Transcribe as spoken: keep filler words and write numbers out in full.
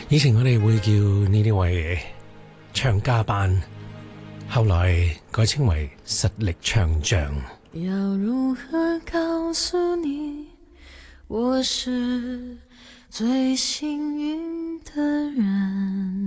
以前我哋會叫呢啲為唱家班，後來改稱為實力唱將。 要如何告訴你我是最幸運的人，